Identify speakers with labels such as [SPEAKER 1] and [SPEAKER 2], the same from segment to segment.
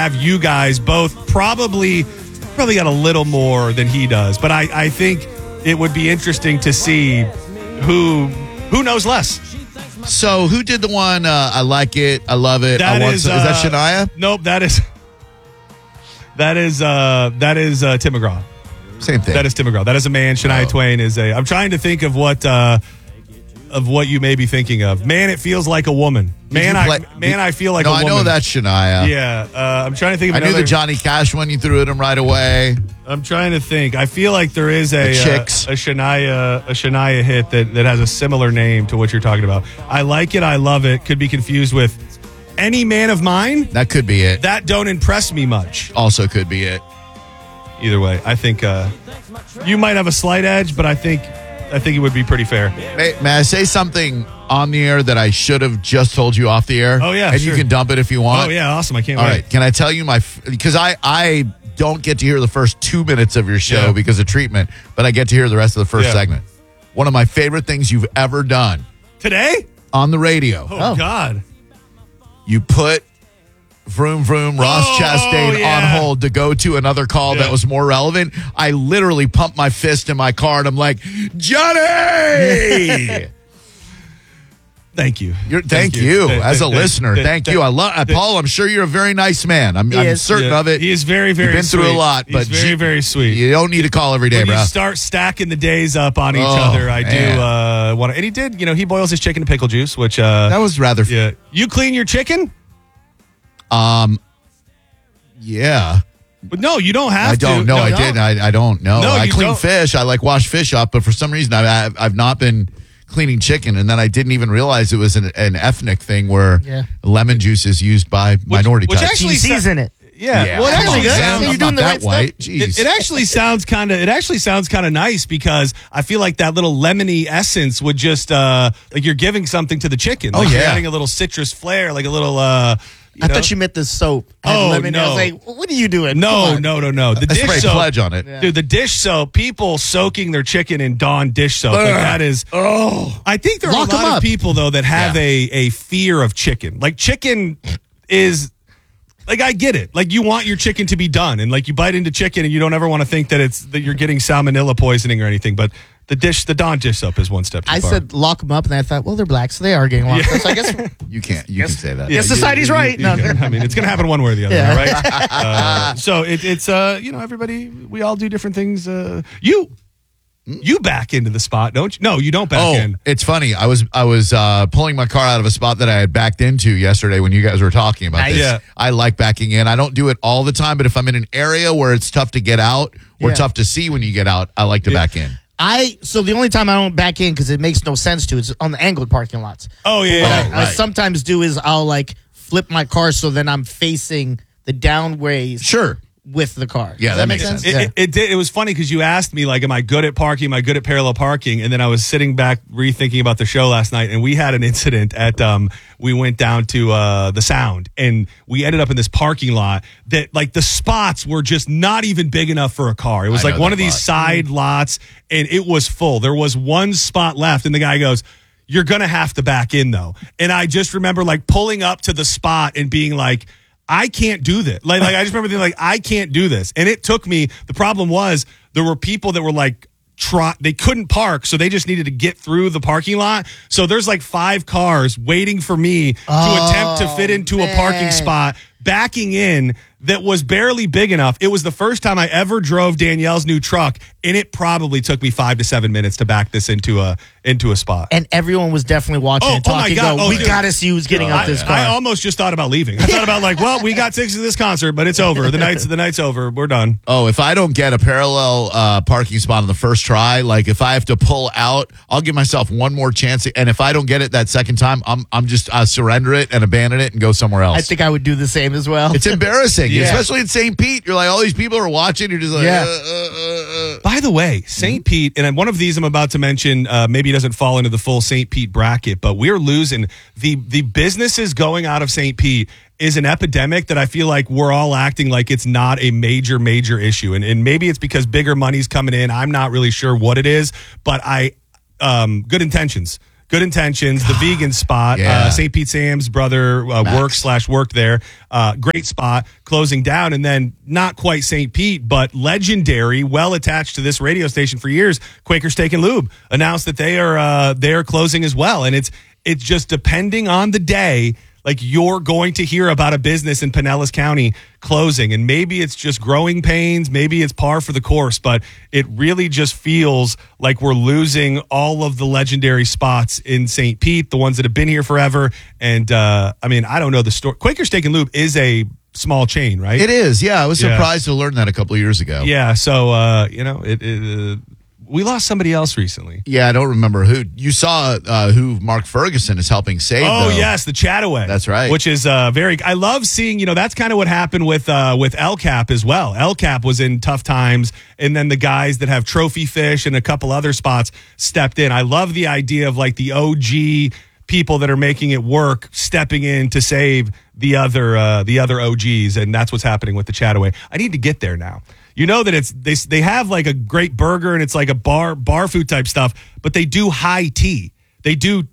[SPEAKER 1] have you guys both probably got a little more than he does. But I think it would be interesting to see who knows less.
[SPEAKER 2] So who did the one, I like it, I love it,
[SPEAKER 1] Is
[SPEAKER 2] that Shania?
[SPEAKER 1] Nope, that is Tim McGraw.
[SPEAKER 2] Same thing.
[SPEAKER 1] That is Tim McGraw. That is a man. Shania Twain is a... I'm trying to think of what you may be thinking of. Man, it feels like a woman. I feel like a woman.
[SPEAKER 2] No, I know that's Shania.
[SPEAKER 1] Yeah. I'm trying to think of
[SPEAKER 2] I knew the Johnny Cash one. You threw at him right away.
[SPEAKER 1] I'm trying to think. I feel like there is a Shania hit that has a similar name to what you're talking about. I like it. I love it. Could be confused with Any Man of Mine.
[SPEAKER 2] That could be it.
[SPEAKER 1] That don't impress me much.
[SPEAKER 2] Also could be it.
[SPEAKER 1] Either way, I think you might have a slight edge, but I think it would be pretty fair.
[SPEAKER 2] May I say something on the air that I should have just told you off the air?
[SPEAKER 1] Oh, yeah,
[SPEAKER 2] and
[SPEAKER 1] sure.
[SPEAKER 2] you can dump it if you want.
[SPEAKER 1] Oh, yeah, awesome. I can't wait.
[SPEAKER 2] All right, can I tell you because I don't get to hear the first 2 minutes of your show because of treatment, but I get to hear the rest of the first segment. One of my favorite things you've ever done.
[SPEAKER 1] Today?
[SPEAKER 2] On the radio.
[SPEAKER 1] Oh. God.
[SPEAKER 2] You put Vroom Vroom, Ross Chastain on hold to go to another call that was more relevant. I literally pumped my fist in my car and I'm like, Johnny!
[SPEAKER 1] Thank you.
[SPEAKER 2] Thank you as a listener. Thank you. I love Paul. I'm sure you're a very nice man. I'm certain of it.
[SPEAKER 1] He is very, very.
[SPEAKER 2] You've been
[SPEAKER 1] sweet.
[SPEAKER 2] through a lot, but
[SPEAKER 1] he's very, very sweet.
[SPEAKER 2] You don't need to call every day,
[SPEAKER 1] when
[SPEAKER 2] bro.
[SPEAKER 1] You start stacking the days up on each other. I do want to. And he did. He boils his chicken in pickle juice, which
[SPEAKER 2] that was rather.
[SPEAKER 1] Yeah. You clean your chicken?
[SPEAKER 2] Yeah.
[SPEAKER 1] But no, you don't have to.
[SPEAKER 2] I don't know. I didn't. I don't know.
[SPEAKER 1] No,
[SPEAKER 2] I clean
[SPEAKER 1] don't.
[SPEAKER 2] fish. I wash fish up, but for some reason I've not been cleaning chicken, and then I didn't even realize it was an ethnic thing where lemon juice is used by minority types.
[SPEAKER 3] Actually season it.
[SPEAKER 1] Yeah.
[SPEAKER 3] Well, actually,
[SPEAKER 2] you're doing the right white.
[SPEAKER 1] It actually sounds kind of nice because I feel like that little lemony essence would just like you're giving something to the chicken. Like you're adding a little citrus flair, like a little.
[SPEAKER 3] I thought you meant the soap. Lemon.
[SPEAKER 1] No!
[SPEAKER 3] I was like, what are you doing?
[SPEAKER 1] No. The
[SPEAKER 2] I
[SPEAKER 1] dish
[SPEAKER 2] spray
[SPEAKER 1] soap,
[SPEAKER 2] Pledge on it,
[SPEAKER 1] dude. The dish soap. People soaking their chicken in Dawn dish soap. Like that is. I think there are a lot of people though that have a fear of chicken. Like chicken is. Like I get it. Like you want your chicken to be done, and like you bite into chicken, and you don't ever want to think that you're getting salmonella poisoning or anything. But the Dawn dish soap is one step too far.
[SPEAKER 3] I said lock them up, and I thought, well, they're black, so they are getting locked up. So I guess
[SPEAKER 2] you can't. You can say that.
[SPEAKER 3] Yeah, society's right.
[SPEAKER 1] I mean, it's going to happen one way or the other, right? So it's everybody. We all do different things. You back into the spot, don't you? No, you don't back in.
[SPEAKER 2] It's funny. I was pulling my car out of a spot that I had backed into yesterday when you guys were talking about this.
[SPEAKER 1] Yeah.
[SPEAKER 2] I like backing in. I don't do it all the time, but if I'm in an area where it's tough to get out or tough to see when you get out, I like to back in.
[SPEAKER 3] So the only time I don't back in because it makes no sense to is on the angled parking lots.
[SPEAKER 1] Oh yeah.
[SPEAKER 3] What I sometimes do is I'll like flip my car so then I'm facing the downways.
[SPEAKER 2] Sure.
[SPEAKER 3] With the car.
[SPEAKER 2] Yeah, that makes sense.
[SPEAKER 1] It was funny because you asked me, like, am I good at parking? Am I good at parallel parking? And then I was sitting back rethinking about the show last night, and we had an incident at, we went down to the Sound, and we ended up in this parking lot that, like, the spots were just not even big enough for a car. It was like one of these side lots, and it was full. There was one spot left, and the guy goes, you're going to have to back in, though. And I just remember, like, pulling up to the spot and being like, I can't do this. Like I just remember thinking, like, I can't do this. And it took me, the problem was there were people that were like, they couldn't park, so they just needed to get through the parking lot. So there's like 5 cars waiting for me to attempt to fit into a parking spot, backing in that was barely big enough. It was the first time I ever drove Danielle's new truck, and it probably took me 5 to 7 minutes to back this into a spot.
[SPEAKER 3] And everyone was definitely watching and talking. We got to see who's getting out this car.
[SPEAKER 1] I almost just thought about leaving. I thought about like, well, we got 6 to this concert, but it's over. The night's over. We're done.
[SPEAKER 2] Oh, if I don't get a parallel parking spot on the first try, like if I have to pull out, I'll give myself one more chance. And if I don't get it that second time, I'm just surrender it and abandon it and go somewhere else.
[SPEAKER 3] I think I would do the same as well.
[SPEAKER 2] It's embarrassing, especially in St. Pete. You're like, all these people are watching. You're just like,
[SPEAKER 1] By the way, St. Pete, and one of these I'm about to mention, maybe doesn't fall into the full St. Pete bracket, but we're losing the businesses going out of St. Pete is an epidemic that I feel like we're all acting like it's not a major issue. And maybe it's because bigger money's coming in. I'm not really sure what it is, but good intentions. Good intentions. The vegan spot.
[SPEAKER 2] Yeah.
[SPEAKER 1] St. Pete Sam's brother worked there. Great spot. Closing down. And then not quite St. Pete, but legendary, well attached to this radio station for years, Quaker Steak and Lube announced that they are closing as well. And it's just depending on the day, like you're going to hear about a business in Pinellas County closing, and maybe it's just growing pains, maybe it's par for the course, but it really just feels like we're losing all of the legendary spots in St. Pete, the ones that have been here forever. And I don't know the story. Quaker Steak and Lube is a small chain, right?
[SPEAKER 2] It is. Yeah, I was surprised to learn that a couple of years ago.
[SPEAKER 1] Yeah, so we lost somebody else recently.
[SPEAKER 2] Yeah, I don't remember who. You saw who Mark Ferguson is helping save.
[SPEAKER 1] Oh,
[SPEAKER 2] though.
[SPEAKER 1] yes, the Chataway.
[SPEAKER 2] That's right.
[SPEAKER 1] Which is I love seeing, that's kind of what happened with El Cap as well. El Cap was in tough times, and then the guys that have Trophy Fish and a couple other spots stepped in. I love the idea of like the OG people that are making it work stepping in to save the other OGs, and that's what's happening with the Chataway. I need to get there now. You know that they have like a great burger and it's like a bar food type stuff, but they do high tea. They do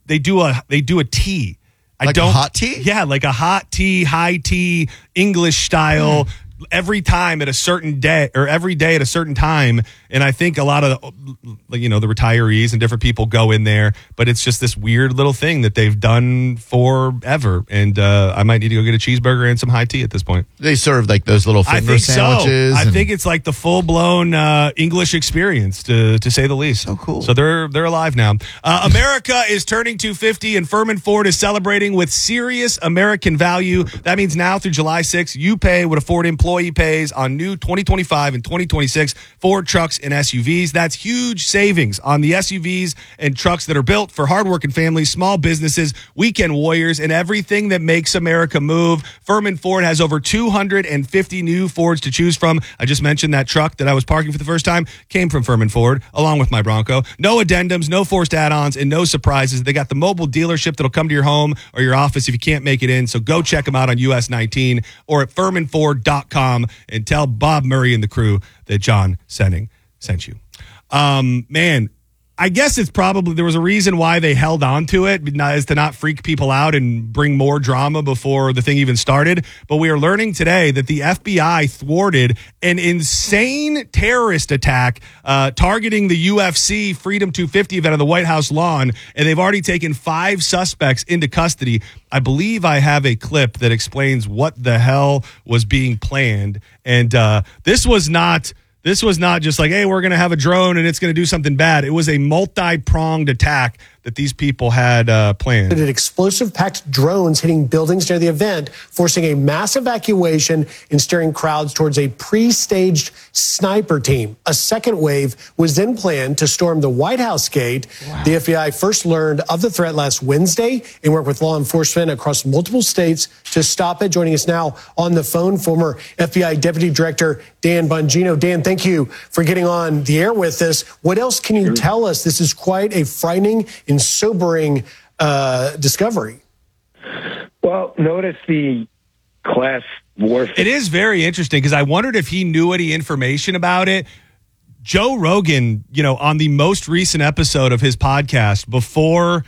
[SPEAKER 1] a tea.
[SPEAKER 2] Like a hot tea?
[SPEAKER 1] Yeah, like a hot tea, high tea, English style. Every time at a certain day, or every day at a certain time. And I think a lot of the retirees and different people go in there, but it's just this weird little thing that they've done forever. And I might need to go get a cheeseburger and some high tea at this point.
[SPEAKER 2] They serve like those little finger sandwiches.
[SPEAKER 1] I think it's like the full blown English experience, to say the least.
[SPEAKER 2] So cool.
[SPEAKER 1] So they're alive now. America is turning 250, and Furman Ford is celebrating with serious American value. That means now through July 6th, you pay what a Ford employee pays on new 2025 and 2026 Ford trucks and SUVs. That's huge savings on the SUVs and trucks that are built for hardworking families, small businesses, weekend warriors, and everything that makes America move. Furman Ford has over 250 new Fords to choose from. I just mentioned that truck that I was parking for the first time came from Furman Ford, along with my Bronco. No addendums, no forced add-ons, and no surprises. They got the mobile dealership that'll come to your home or your office if you can't make it in. So go check them out on US 19 or at FurmanFord.com and tell Bob Murray and the crew that John Senning sent you. Man, I guess it's probably, there was a reason why they held on to it, is to not freak people out and bring more drama before the thing even started. But we are learning today that the FBI thwarted an insane terrorist attack targeting the UFC Freedom 250 event on the White House lawn, and they've already taken 5 suspects into custody. I believe I have a clip that explains what the hell was being planned, and this was not just like, hey, we're going to have a drone and it's going to do something bad. It was a multi-pronged attack that these people had planned.
[SPEAKER 4] Explosive-packed drones hitting buildings near the event, forcing a mass evacuation and steering crowds towards a pre-staged sniper team. A second wave was then planned to storm the White House gate. Wow. The FBI first learned of the threat last Wednesday and worked with law enforcement across multiple states to stop it. Joining us now on the phone, former FBI Deputy Director Dan Bongino. Dan, thank you for getting on the air with us. What else can you tell us? This is quite a frightening and sobering discovery.
[SPEAKER 5] Well, notice the class warfare.
[SPEAKER 1] It is very interesting because I wondered if he knew any information about it. Joe Rogan, on the most recent episode of his podcast before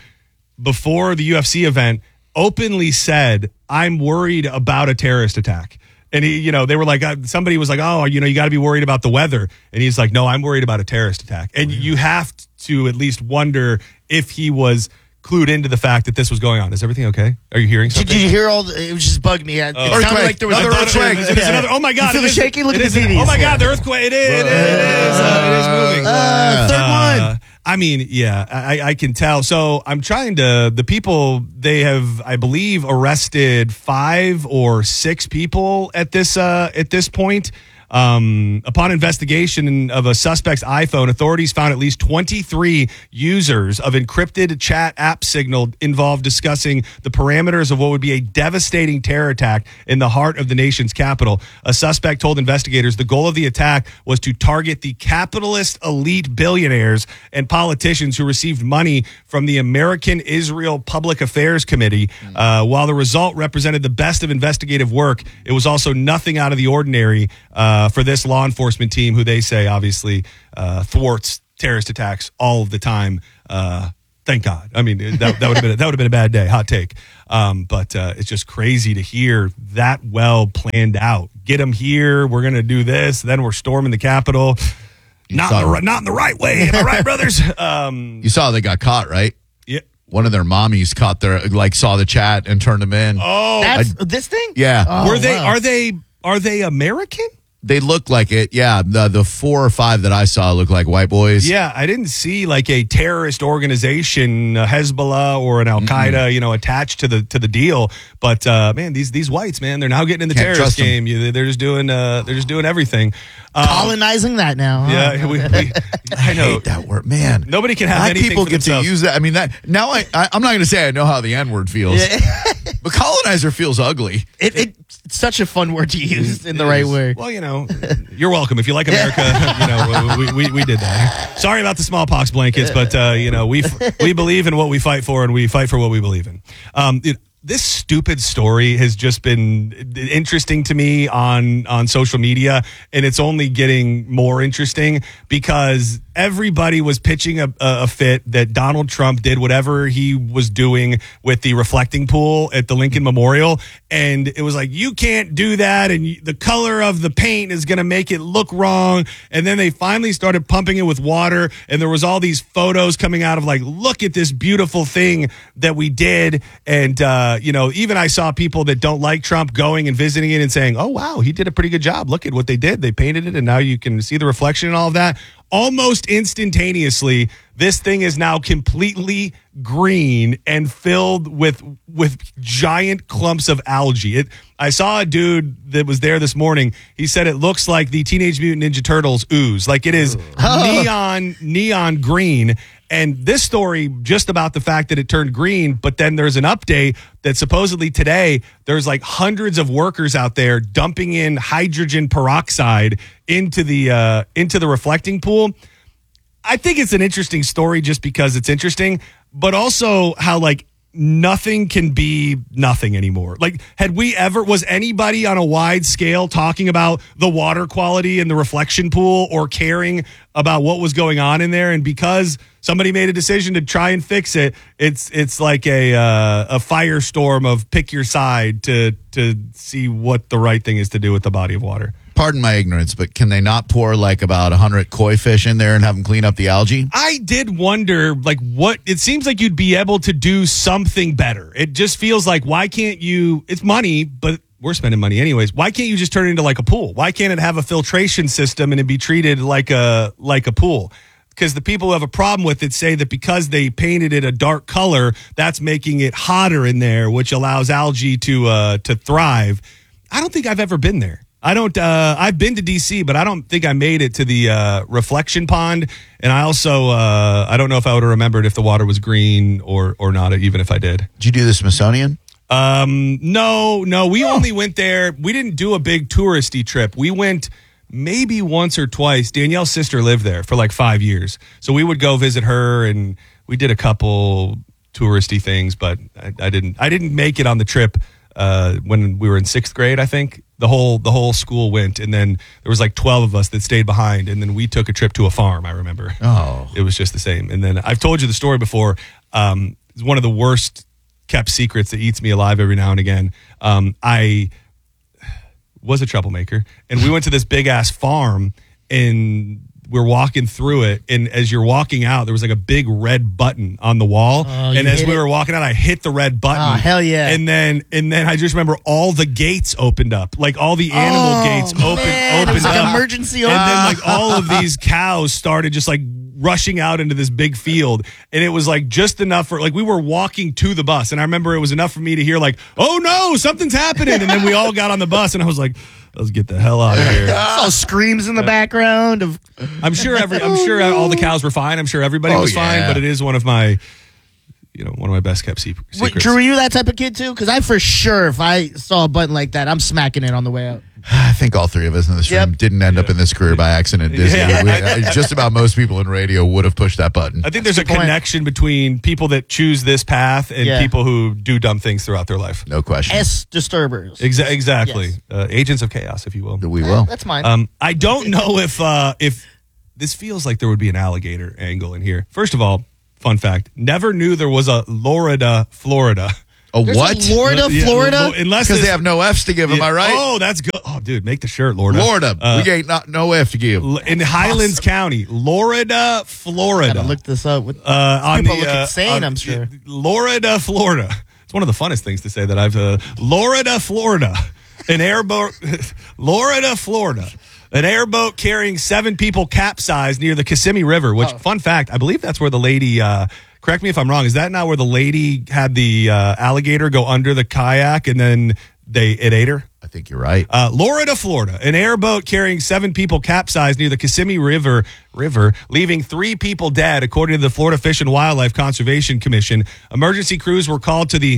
[SPEAKER 1] the UFC event, openly said, I'm worried about a terrorist attack. And they were like, somebody was like, oh, you got to be worried about the weather. And he's like, no, I'm worried about a terrorist attack. And you have to at least wonder if he was clued into the fact that this was going on. Is everything okay? Are you hearing something?
[SPEAKER 3] Did you hear it was just bugged me. It sounded like there was
[SPEAKER 1] another earthquake. Oh my God.
[SPEAKER 3] You feel the shaking? Look at the videos.
[SPEAKER 1] Oh my God, the earthquake. It is moving.
[SPEAKER 3] Third one.
[SPEAKER 1] I mean, yeah, I can tell. So I'm trying to, the people, they have, I believe, arrested 5 or 6 people at this point. Upon investigation of a suspect's iPhone, authorities found at least 23 users of encrypted chat app signal involved discussing the parameters of what would be a devastating terror attack in the heart of the nation's capital. A suspect told investigators the goal of the attack was to target the capitalist elite billionaires and politicians who received money from the American Israel Public Affairs Committee. While the result represented the best of investigative work, it was also nothing out of the ordinary for this law enforcement team, who they say obviously thwarts terrorist attacks all of the time. Thank God. I mean, that would have been a bad day. Hot take. But it's just crazy to hear that well planned out. Get them here. We're going to do this. Then we're storming the Capitol. Not in the right way. Am I right, brothers?
[SPEAKER 2] You saw they got caught, right?
[SPEAKER 1] Yeah.
[SPEAKER 2] One of their mommies saw the chat and turned them in.
[SPEAKER 1] Oh,
[SPEAKER 3] That's this thing?
[SPEAKER 2] Yeah.
[SPEAKER 3] Oh,
[SPEAKER 1] wow. Are they American?
[SPEAKER 2] They look like it. Yeah. The 4 or 5 that I saw look like white boys.
[SPEAKER 1] Yeah, I didn't see like a terrorist organization, Hezbollah or an Al Qaeda, attached to the deal. But man, these whites, man, they're now getting in the
[SPEAKER 2] Can't
[SPEAKER 1] terrorist
[SPEAKER 2] trust 'em.
[SPEAKER 1] game. They're just doing everything.
[SPEAKER 3] Colonizing that now. Huh?
[SPEAKER 1] Yeah, I know.
[SPEAKER 2] hate that word, man.
[SPEAKER 1] Nobody can have
[SPEAKER 2] Black
[SPEAKER 1] anything
[SPEAKER 2] people
[SPEAKER 1] for
[SPEAKER 2] get
[SPEAKER 1] themselves.
[SPEAKER 2] to use that. I mean, that now I'm not going to say I know how the N word feels, but colonizer feels ugly.
[SPEAKER 3] It's such a fun word to use in the right way.
[SPEAKER 1] Well, you're welcome. If you like America, we did that. Sorry about the smallpox blankets, but we believe in what we fight for, and we fight for what we believe in. This stupid story has just been interesting to me on social media, and it's only getting more interesting because everybody was pitching a fit that Donald Trump did whatever he was doing with the reflecting pool at the Lincoln Memorial. And it was like, you can't do that. And the color of the paint is going to make it look wrong. And then they finally started pumping it with water. And there was all these photos coming out of like, look at this beautiful thing that we did. And, even I saw people that don't like Trump going and visiting it and saying, oh, wow, he did a pretty good job. Look at what they did. They painted it. And now you can see the reflection and all of that. Almost instantaneously, this thing is now completely green and filled with giant clumps of algae. I saw a dude that was there this morning. He said it looks like the Teenage Mutant Ninja Turtles ooze. Like it is neon green. And this story just about the fact that it turned green, but then there's an update that supposedly today there's like hundreds of workers out there dumping in hydrogen peroxide into the reflecting pool. I think it's an interesting story just because it's interesting, but also how like nothing can be nothing anymore. Like, was anybody on a wide scale talking about the water quality in the reflection pool or caring about what was going on in there? And because somebody made a decision to try and fix it, it's like a firestorm of pick your side to see what the right thing is to do with the body of water.
[SPEAKER 2] Pardon my ignorance, but can they not pour like about 100 koi fish in there and have them clean up the algae?
[SPEAKER 1] I did wonder, like, it seems like you'd be able to do something better. It just feels like, why can't you, it's money, but we're spending money anyways. Why can't you just turn it into like a pool? Why can't it have a filtration system and it be treated like a pool? Because the people who have a problem with it say that because they painted it a dark color, that's making it hotter in there, which allows algae to thrive. I don't think I've ever been there. I've been to DC, but I don't think I made it to the reflection pond. And I also, I don't know if I would have remembered if the water was green or not, even if I did.
[SPEAKER 2] Did you do the Smithsonian?
[SPEAKER 1] No. We only went there. We didn't do a big touristy trip. We went maybe once or twice. Danielle's sister lived there for like 5 years. So we would go visit her and we did a couple touristy things, but I didn't make it on the trip. When we were in 6th grade, I think the whole school went, and then there was like 12 of us that stayed behind, and then we took a trip to a farm. I remember.
[SPEAKER 2] Oh,
[SPEAKER 1] it was just the same. And then I've told you the story before. It's one of the worst kept secrets that eats me alive every now and again. I was a troublemaker, and we went to this big ass farm, and we're walking through it, and as you're walking out, there was like a big red button on the wall. And as we were walking out, I hit the red button.
[SPEAKER 3] Oh, hell yeah.
[SPEAKER 1] And then I just remember all the gates opened up. Like all the animal gates opened
[SPEAKER 3] It was like
[SPEAKER 1] up.
[SPEAKER 3] emergency.
[SPEAKER 1] And then like all of these cows started just like rushing out into this big field. And it was like just enough for, like, we were walking to the bus. And I remember it was enough for me to hear like, oh no, something's happening. And then we all got on the bus and I was like, let's get the hell out of here.
[SPEAKER 3] Saw screams in the background of.
[SPEAKER 1] I'm sure all the cows were fine. I'm sure everybody was fine, but it is one of my best kept secrets.
[SPEAKER 3] Wait, Drew, were you that type of kid too? Because I for sure, if I saw a button like that, I'm smacking it on the way out.
[SPEAKER 2] I think all three of us in this room didn't end up in this career by accident. Just about most people in radio would have pushed that button.
[SPEAKER 1] I think there's a connection between people that choose this path and people who do dumb things throughout their life.
[SPEAKER 2] No question.
[SPEAKER 3] Disturbers.
[SPEAKER 1] Exactly. Yes. Agents of chaos, if you will.
[SPEAKER 2] We will.
[SPEAKER 3] That's mine.
[SPEAKER 1] I don't know if this feels like there would be an alligator angle in here. First of all, Fun fact. Never knew there was a Lorida, Florida.
[SPEAKER 2] There's
[SPEAKER 3] what?
[SPEAKER 2] Florida,
[SPEAKER 3] Florida?
[SPEAKER 1] Unless
[SPEAKER 2] because they have no F's to give. Am I right?
[SPEAKER 1] Oh, that's good. Oh, dude, make the shirt, Lorida.
[SPEAKER 2] Florida. We ain't no F to give.
[SPEAKER 1] In Highlands County, Lorida, Florida.
[SPEAKER 3] Gotta look this up.
[SPEAKER 1] On
[SPEAKER 3] People
[SPEAKER 1] the,
[SPEAKER 3] look insane, I'm sure.
[SPEAKER 1] Lorida, Florida. It's one of the funnest things to say that I've. Lorida, Florida. An airboat. Lorida, Florida. An airboat carrying 7 people capsized near the Kissimmee River. Which, fun fact, I believe that's where the lady. Correct me if I'm wrong. Is that not where the lady had the alligator go under the kayak and then it ate her?
[SPEAKER 2] I think you're right.
[SPEAKER 1] Lorida, Florida. An airboat carrying 7 people capsized near the Kissimmee River, leaving 3 people dead, according to the Florida Fish and Wildlife Conservation Commission. Emergency crews were called to the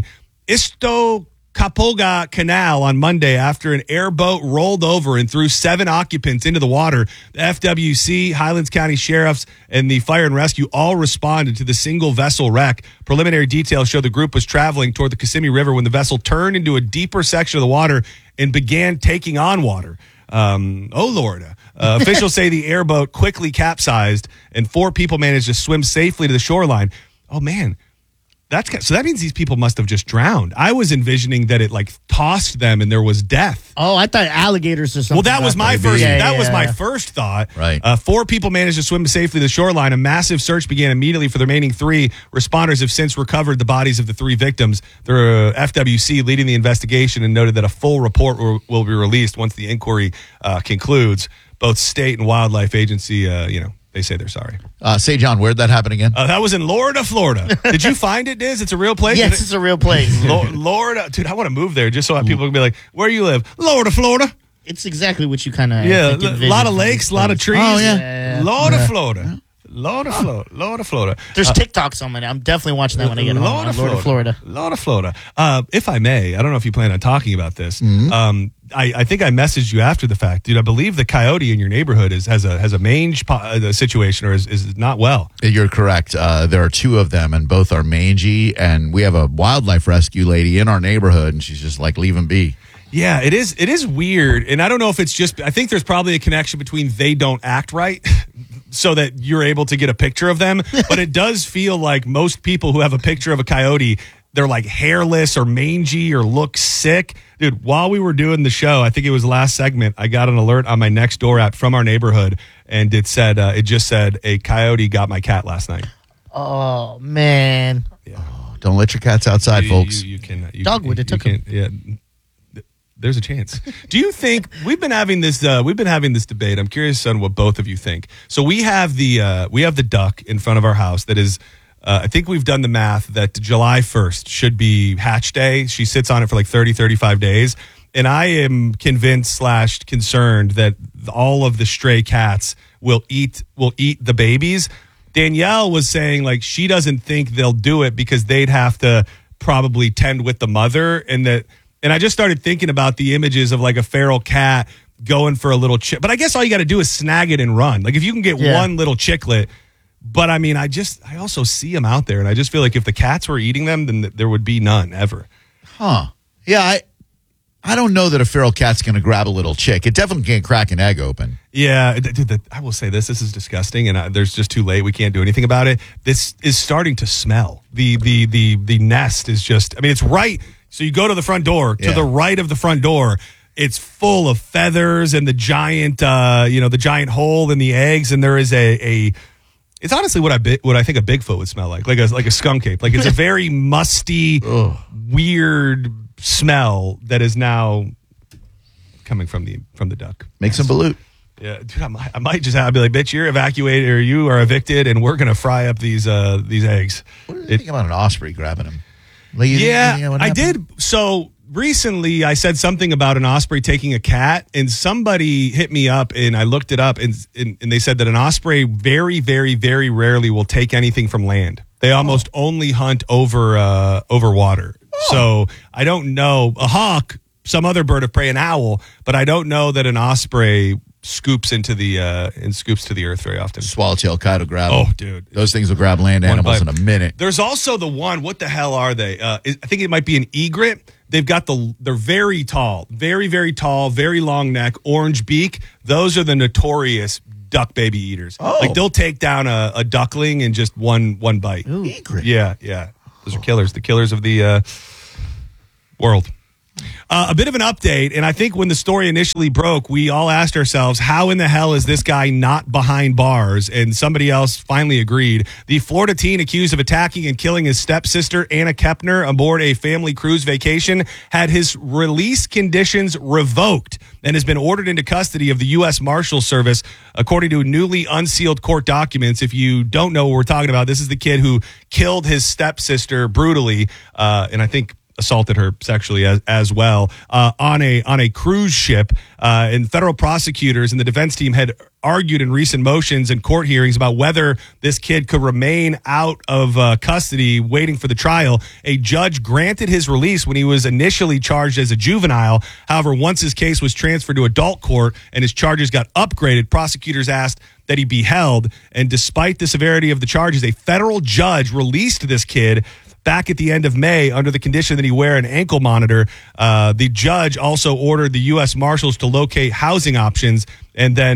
[SPEAKER 1] Istocapoga Canal on Monday after an airboat rolled over and threw 7 occupants into the water. The FWC, Highlands County Sheriffs, and the Fire and Rescue all responded to the single vessel wreck. Preliminary details show the group was traveling toward the Kissimmee River when the vessel turned into a deeper section of the water and began taking on water. Lorida. Officials say the airboat quickly capsized and 4 people managed to swim safely to the shoreline. Oh, man. So that means these people must have just drowned. I was envisioning that it tossed them and there was death.
[SPEAKER 3] Oh, I thought alligators or something.
[SPEAKER 1] Well, that was my first. That was my first thought.
[SPEAKER 2] Right.
[SPEAKER 1] 4 people managed to swim safely to the shoreline. A massive search began immediately for the remaining 3. Responders have since recovered the bodies of the 3 victims. The FWC leading the investigation and noted that a full report will be released once the inquiry concludes. Both state and wildlife agency, they say they're sorry.
[SPEAKER 2] Say, John, where'd that happen again?
[SPEAKER 1] That was in Lorida, Florida. Did you find it, Diz? It's a real place?
[SPEAKER 3] Yes, it's a real place.
[SPEAKER 1] Lorida. Dude, I want to move there just so people can be like, where do you live? Lorida, Florida.
[SPEAKER 3] It's exactly what you kind of
[SPEAKER 1] a lot of lakes, a lot of trees.
[SPEAKER 2] Oh, yeah.
[SPEAKER 1] Lorida, Florida. Lorida, Florida.
[SPEAKER 3] There's TikToks on it. I'm definitely watching that when I get home. Lorida, Florida.
[SPEAKER 1] Lorida, Florida. If I may, I don't know if you plan on talking about this. I think I messaged you after the fact, dude. I believe the coyote in your neighborhood has a mange situation or is not well.
[SPEAKER 2] You're correct. There are 2 of them, and both are mangy. And we have a wildlife rescue lady in our neighborhood, and she's just like, leave them be.
[SPEAKER 1] Yeah, it is. It is weird, and I don't know if it's just. I think there's probably a connection between they don't act right. So that you're able to get a picture of them. But it does feel like most people who have a picture of a coyote, they're like hairless or mangy or look sick. Dude, while we were doing the show, I think it was the last segment, I got an alert on my Nextdoor app from our neighborhood, and it just said, a coyote got my cat last night.
[SPEAKER 3] Oh, man.
[SPEAKER 1] Yeah.
[SPEAKER 2] Oh, don't let your cats outside, folks.
[SPEAKER 1] You can.
[SPEAKER 3] Dogwood, it took him.
[SPEAKER 1] Yeah. There's a chance. Do you think we've been having this debate? I'm curious on what both of you think. So we have the duck in front of our house that is I think we've done the math that July 1st should be hatch day. She sits on it for 35 days. And I am convinced / concerned that all of the stray cats will eat the babies. Danielle was saying she doesn't think they'll do it because they'd have to probably tend with the mother and I just started thinking about the images of a feral cat going for a little chick. But I guess all you got to do is snag it and run. If you can get one little chicklet. But I mean, I also see them out there, and I just feel like if the cats were eating them, then there would be none ever.
[SPEAKER 2] Huh. Yeah, I don't know that a feral cat's going to grab a little chick. It definitely can't crack an egg open.
[SPEAKER 1] Yeah, dude, I will say this is disgusting, and there's just too late. We can't do anything about it. This is starting to smell. The nest is just, I mean, it's right. So you go to the front door, to the right of the front door, it's full of feathers and the giant, the giant hole in the eggs. And there is it's honestly what I think a Bigfoot would smell like a skunk ape. It's a very musty, weird smell that is now coming from the duck.
[SPEAKER 2] Make some balut.
[SPEAKER 1] Yeah, dude, I might just have to be like, bitch, you're evacuated or you are evicted, and we're gonna fry up these eggs.
[SPEAKER 2] What do you think about an osprey grabbing them?
[SPEAKER 1] I did. So recently I said something about an osprey taking a cat, and somebody hit me up, and I looked it up, and they said that an osprey very, very, very rarely will take anything from land. They almost only hunt over water. So I don't know. A hawk, some other bird of prey, an owl, but I don't know that an osprey scoops to the earth very often.
[SPEAKER 2] Swallowtail kite will grab them.
[SPEAKER 1] Oh, dude.
[SPEAKER 2] Those things will grab land animals in a minute.
[SPEAKER 1] There's also the one, what the hell are they? I think it might be an egret. They've got they're very tall, very, very tall, very long neck, orange beak. Those are the notorious duck baby eaters.
[SPEAKER 2] Oh.
[SPEAKER 1] Like they'll take down a duckling in just one bite.
[SPEAKER 2] Egret.
[SPEAKER 1] Yeah. Those are killers. The killers of the world. A bit of an update, and I think when the story initially broke, we all asked ourselves, how in the hell is this guy not behind bars? And somebody else finally agreed. The Florida teen accused of attacking and killing his stepsister, Anna Kepner, aboard a family cruise vacation had his release conditions revoked and has been ordered into custody of the U.S. Marshal Service, according to newly unsealed court documents. If you don't know what we're talking about, this is the kid who killed his stepsister brutally, and I think assaulted her sexually as well on a cruise ship. And federal prosecutors and the defense team had argued in recent motions and court hearings about whether this kid could remain out of custody waiting for the trial. A judge granted his release when he was initially charged as a juvenile. However, once his case was transferred to adult court and his charges got upgraded, prosecutors asked that he be held. And despite the severity of the charges, a federal judge released this kid back at the end of May under the condition that he wear an ankle monitor. The judge also ordered the U.S. Marshals to locate housing options, and then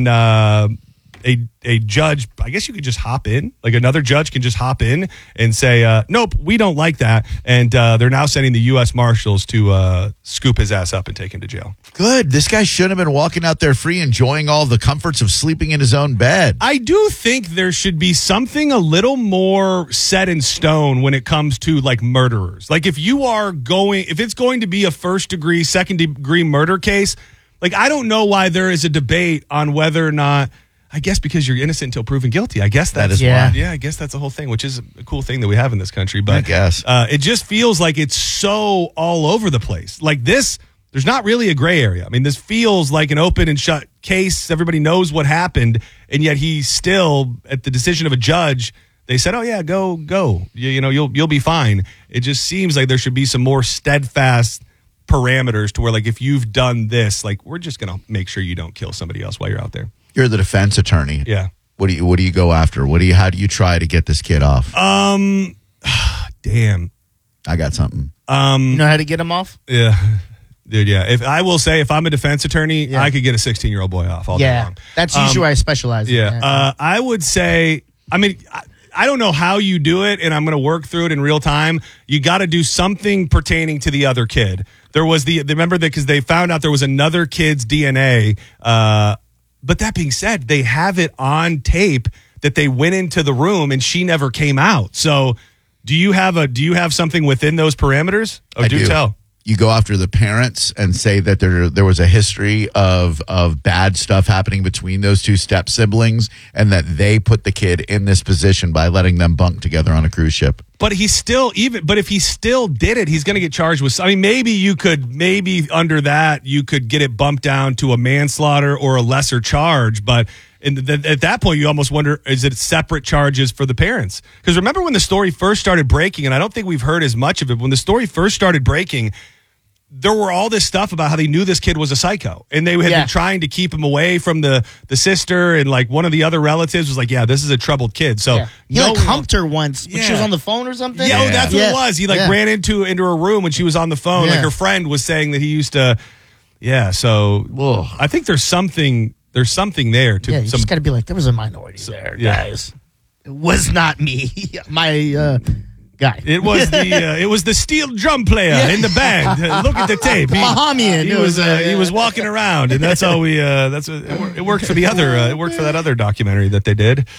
[SPEAKER 1] a judge, I guess you could just hop in, like another judge can just hop in and say, nope, we don't like that. And they're now sending the U.S. Marshals to scoop his ass up and take him to jail.
[SPEAKER 2] Good. This guy shouldn't have been walking out there free, enjoying all the comforts of sleeping in his own bed.
[SPEAKER 1] I do think there should be something a little more set in stone when it comes to like murderers. Like if it's going to be a first degree, second degree murder case, like I don't know why there is a debate on whether or not, I guess because you're innocent until proven guilty. I guess that is
[SPEAKER 3] why.
[SPEAKER 1] Yeah, I guess that's the whole thing, which is a cool thing that we have in this country. But
[SPEAKER 2] I guess.
[SPEAKER 1] It just feels like it's so all over the place. Like this, there's not really a gray area. I mean, this feels like an open and shut case. Everybody knows what happened, and yet he still, at the decision of a judge, they said, "Oh yeah, go. You'll be fine." It just seems like there should be some more steadfast parameters to where, like, if you've done this, like, we're just gonna make sure you don't kill somebody else while you're out there.
[SPEAKER 2] You're the defense attorney.
[SPEAKER 1] Yeah.
[SPEAKER 2] What do you go after? How do you try to get this kid off?
[SPEAKER 1] Damn.
[SPEAKER 2] I got something.
[SPEAKER 3] You know how to get him off?
[SPEAKER 1] Yeah. Dude, yeah. If I'm a defense attorney, I could get a 16-year-old boy off all day long.
[SPEAKER 3] That's usually where I specialize.
[SPEAKER 1] Yeah. I would say, I mean, I don't know how you do it, and I'm going to work through it in real time. You got to do something pertaining to the other kid. There was remember that because they found out there was another kid's DNA. But that being said, they have it on tape that they went into the room and she never came out. So do you have something within those parameters? Oh,
[SPEAKER 2] I do
[SPEAKER 1] tell.
[SPEAKER 2] You go after the parents and say that there was a history of bad stuff happening between those two step siblings and that they put the kid in this position by letting them bunk together on a cruise ship.
[SPEAKER 1] But if he still did it, he's going to get charged with. I mean, maybe under that you could get it bumped down to a manslaughter or a lesser charge. But at that point, you almost wonder, is it separate charges for the parents? Because remember when the story first started breaking, and I don't think we've heard as much of it. When the story first started breaking, there were all this stuff about how they knew this kid was a psycho, and they had been trying to keep him away from the sister, and like one of the other relatives was like, "Yeah, this is a troubled kid." So
[SPEAKER 3] he humped her once when she was on the phone or something.
[SPEAKER 1] Yeah, that's what it was. He ran into her room when she was on the phone. Like her friend was saying that he used to. Yeah, so I think there's something there too.
[SPEAKER 3] Yeah, you just got to be like, there was a minority there, guys. It was not me, my guy.
[SPEAKER 1] It was the steel drum player in the band. Look at the tape. He was walking around, and that's how it worked for that other documentary that they did.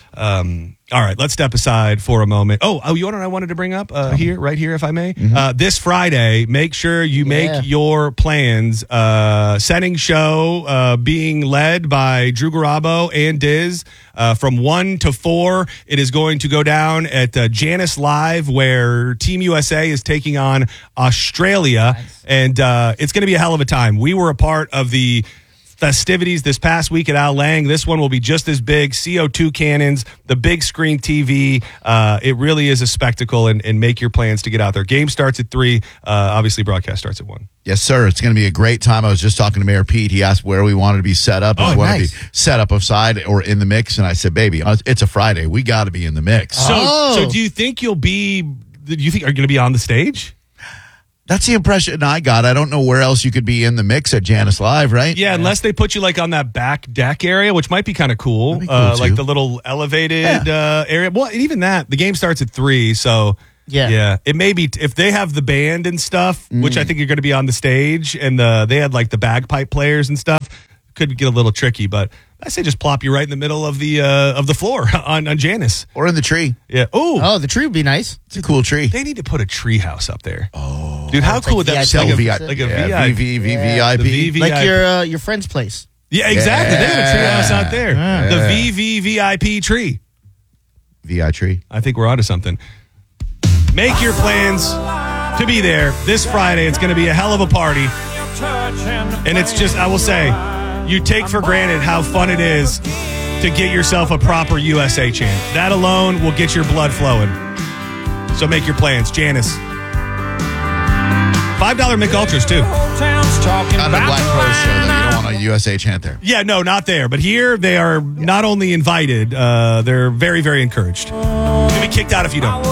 [SPEAKER 1] All right, let's step aside for a moment. Oh, you know what I wanted to bring up right here, if I may?
[SPEAKER 2] Mm-hmm.
[SPEAKER 1] This Friday, make sure you make your plans. Setting show being led by Drew Garabo and Diz from 1 to 4. It is going to go down at Janice Live, where Team USA is taking on Australia. Nice. And it's going to be a hell of a time. We were a part of the festivities this past week at Al Lang. This one will be just as big. CO2 cannons, the big screen TV. It really is a spectacle, and make your plans to get out there. Game starts at 3. Obviously, broadcast starts at 1.
[SPEAKER 2] Yes, sir. It's going to be a great time. I was just talking to Mayor Pete. He asked where we wanted to be set up. If we want to be set up aside or in the mix. And I said, baby, it's a Friday. We got to be in the mix.
[SPEAKER 1] So do you think are you going to be on the stage?
[SPEAKER 2] That's the impression I got. I don't know where else you could be in the mix at Janice Live, right?
[SPEAKER 1] Yeah, unless they put you like on that back deck area, which might be kind of cool.
[SPEAKER 2] That'd be cool,
[SPEAKER 1] like
[SPEAKER 2] too.
[SPEAKER 1] the little elevated area. Well, even that, the game starts at 3, so
[SPEAKER 3] Yeah.
[SPEAKER 1] it may be if they have the band and stuff, which I think you're going to be on the stage, and they had like the bagpipe players and stuff. Could get a little tricky, but I say just plop you right in the middle of the floor on Janice.
[SPEAKER 2] Or in the tree.
[SPEAKER 1] Yeah.
[SPEAKER 3] Oh, the tree would be nice.
[SPEAKER 2] It's a cool tree.
[SPEAKER 1] They need to put a tree house up there. Oh, dude, how
[SPEAKER 3] it's
[SPEAKER 1] cool
[SPEAKER 3] like
[SPEAKER 1] would that
[SPEAKER 3] VIP.
[SPEAKER 1] be?
[SPEAKER 2] VIP.
[SPEAKER 1] Like a
[SPEAKER 2] Yeah,
[SPEAKER 1] VIP.
[SPEAKER 2] VIP.
[SPEAKER 1] The VVIP.
[SPEAKER 3] Like your friend's place.
[SPEAKER 1] Yeah, exactly. They have a tree
[SPEAKER 2] Yeah.
[SPEAKER 1] house out there.
[SPEAKER 3] Yeah.
[SPEAKER 1] The VVVIP tree.
[SPEAKER 2] VI tree.
[SPEAKER 1] I think we're onto something. Make your plans to be there this Friday. It's going to be a hell of a party. And it's just, I will say, you take for granted how fun it is to get yourself a proper USA chant. That alone will get your blood flowing. So make your plans. Janice. $5 McUltras, too.
[SPEAKER 2] On the Black Crowes show, though, you don't want a USA chant there.
[SPEAKER 1] Yeah, no, not there. But here, they are not only invited, they're very, very encouraged. You'll be kicked out if you don't.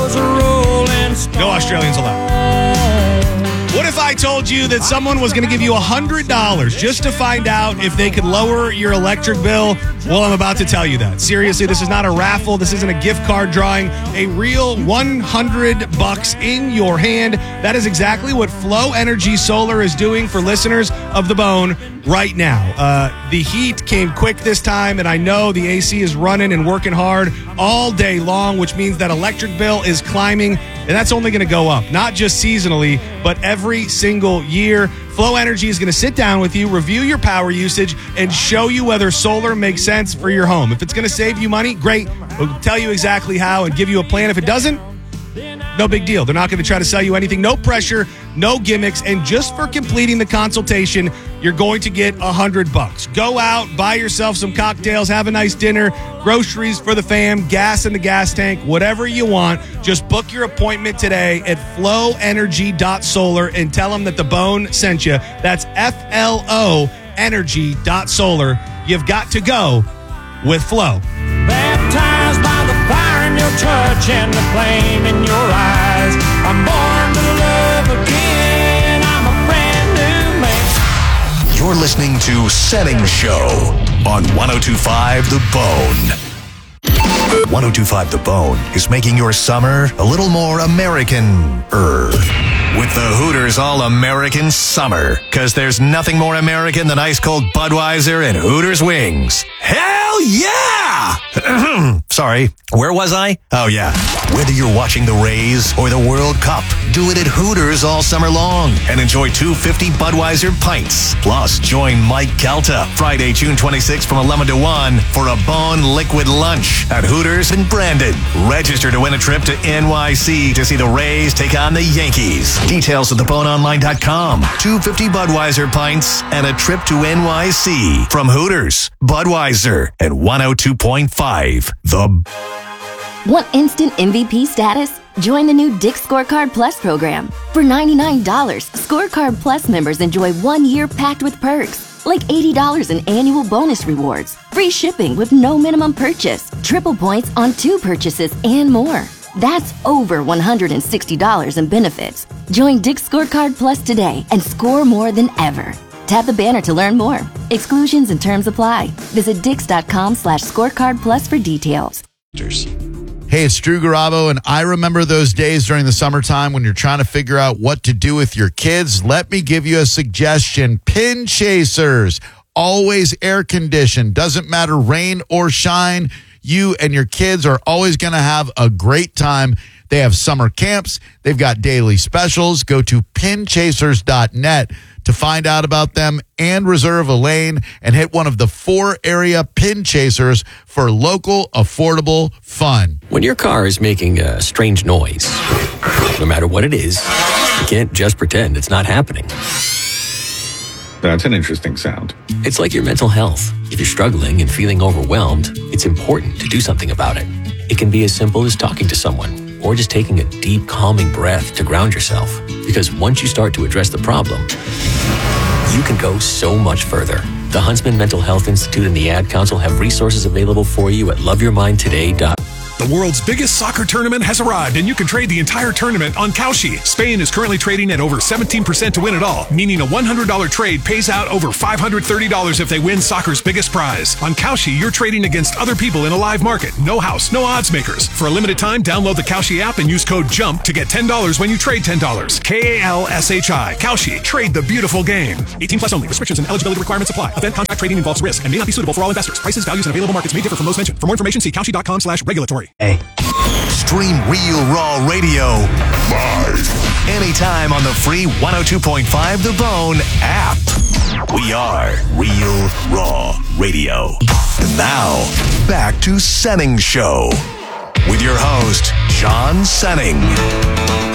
[SPEAKER 1] No Australians allowed. What if I told you that someone was going to give you $100 just to find out if they could lower your electric bill? Well, I'm about to tell you that. Seriously, this is not a raffle. This isn't a gift card drawing. A real $100 in your hand. That is exactly what Flow Energy Solar is doing for listeners of The Bone right now. The heat came quick this time, and I know the AC is running and working hard all day long, which means that electric bill is climbing, and that's only going to go up, not just seasonally, but every single year. Flow Energy is going to sit down with you, review your power usage, and show you whether solar makes sense for your home. If it's going to save you money, great. We'll tell you exactly how and give you a plan. If it doesn't, no big deal. They're not going to try to sell you anything. No pressure, no gimmicks. And just for completing the consultation, you're going to get $100. Go out, buy yourself some cocktails, have a nice dinner, groceries for the fam, gas in the gas tank, whatever you want. Just book your appointment today at flowenergy.solar and tell them that The Bone sent you. That's FLO energy.solar. You've got to go with Flow.
[SPEAKER 6] Baptized by the fire in your touch and the flame in your eyes. I'm born to love again. I'm a brand new man.
[SPEAKER 7] You're listening to Setting Show on 102.5 The Bone. 102.5 The Bone is making your summer a little more American-er. With the Hooters All-American Summer. Because there's nothing more American than ice-cold Budweiser and Hooters wings. Hell yeah! Sorry, where was I? Oh, yeah. Whether you're watching the Rays or the World Cup, do it at Hooters all summer long and enjoy 250 Budweiser pints. Plus, join Mike Calta Friday, June 26th from 11 to 1 for a Bone Liquid Lunch at Hooters in Brandon. Register to win a trip to NYC to see the Rays take on the Yankees. Details at theboneonline.com. 250 Budweiser pints and a trip to NYC from Hooters, Budweiser, and 102.5 The.
[SPEAKER 8] Want instant MVP status? Join the new Dick's Scorecard Plus program. For $99, Scorecard Plus members enjoy 1 year packed with perks, like $80 in annual bonus rewards, free shipping with no minimum purchase, triple points on 2 purchases, and more. That's over $160 in benefits. Join Dick's Scorecard Plus today and score more than ever. Tap the banner to learn more. Exclusions and terms apply. Visit Dix.com/scorecard plus for details.
[SPEAKER 2] Hey, it's Drew Garabo, and I remember those days during the summertime when you're trying to figure out what to do with your kids. Let me give you a suggestion. Pin Chasers, always air conditioned. Doesn't matter rain or shine. You and your kids are always going to have a great time. They have summer camps. They've got daily specials. Go to pinchasers.net to find out about them and reserve a lane and hit one of the 4 area Pin Chasers for local, affordable fun.
[SPEAKER 9] When your car is making a strange noise, no matter what it is, you can't just pretend it's not happening.
[SPEAKER 10] That's an interesting sound.
[SPEAKER 9] It's like your mental health. If you're struggling and feeling overwhelmed, it's important to do something about it. It can be as simple as talking to someone or just taking a deep, calming breath to ground yourself. Because once you start to address the problem, you can go so much further. The Huntsman Mental Health Institute and the Ad Council have resources available for you at loveyourmindtoday.com.
[SPEAKER 11] The world's biggest soccer tournament has arrived, and you can trade the entire tournament on Kalshi. Spain is currently trading at over 17% to win it all, meaning a $100 trade pays out over $530 if they win soccer's biggest prize. On Kalshi, you're trading against other people in a live market. No house, no odds makers. For a limited time, download the Kalshi app and use code JUMP to get $10 when you trade $10. Kalshi. Kalshi. Trade the beautiful game. 18 plus only. Restrictions and eligibility requirements apply. Event contract trading involves risk and may not be suitable for all investors. Prices, values, and available markets may differ from those mentioned. For more information, see Kalshi.com/regulatory.
[SPEAKER 7] Stream Real Raw Radio live anytime on the free 102.5 The Bone app. We are Real Raw Radio. And now, back to Senning Show with your host, John Senning.